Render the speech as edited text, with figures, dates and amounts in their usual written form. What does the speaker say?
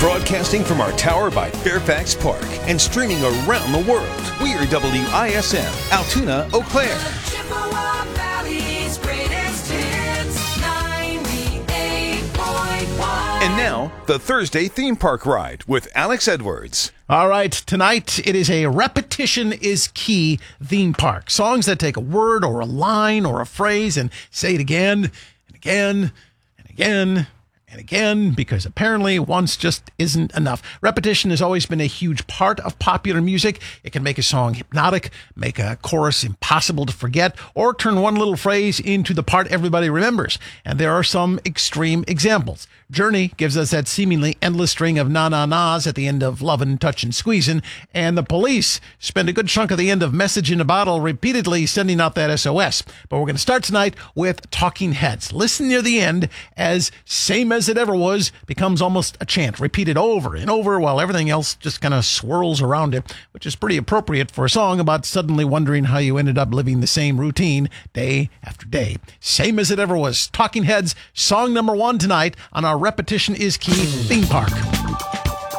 Broadcasting from our tower by Fairfax Park and streaming around the world. We are WISM, Altoona, Eau Claire. Chippewa Valley's greatest hits, 98.1. And now, the Thursday theme park ride with Alex Edwards. All right, tonight it is a repetition is key theme park. Songs that take a word or a line or a phrase and say it again and again and again and again, because apparently once just isn't enough. Repetition has always been a huge part of popular music. It can make a song hypnotic, make a chorus impossible to forget, or turn one little phrase into the part everybody remembers. And there are some extreme examples. Journey gives us that seemingly endless string of na-na-nas at the end of Lovin', Touchin', Squeezin', and the Police spend a good chunk of the end of Message in a Bottle repeatedly sending out that SOS. But we're going to start tonight with Talking Heads. Listen near the end as Same as It Ever Was becomes almost a chant, repeated over and over while everything else just kind of swirls around it, which is pretty appropriate for a song about suddenly wondering how you ended up living the same routine day after day. Same as It Ever Was. Talking Heads, song number 1 tonight on our Repetition is Key theme park.